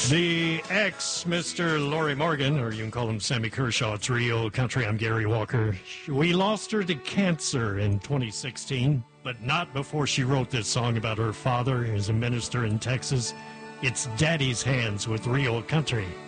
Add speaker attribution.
Speaker 1: The ex, Mr. Lori Morgan, or you can call him Sammy Kershaw. It's Real Country. I'm Gary Walker. We lost her to cancer in 2016, but not before she wrote this song about her father as a minister in Texas. It's Daddy's Hands with Real Country.